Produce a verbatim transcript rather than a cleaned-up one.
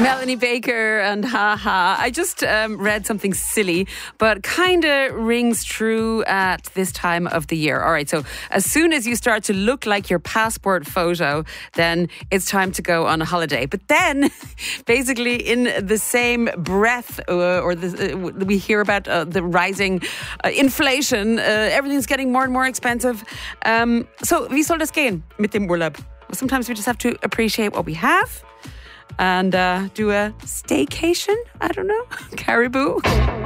Melanie Baker and Ha Ha. I just um, read something silly, but kind of rings true at this time of the year. All right, so as soon as you start to look like your passport photo, then it's time to go on a holiday. But then, basically, in the same breath, uh, or the, uh, we hear about uh, the rising uh, inflation, uh, everything's getting more and more expensive. Um, so, wie soll das gehen mit dem Urlaub? Sometimes we just have to appreciate what we have and uh, do a staycation. I don't know. Caribou.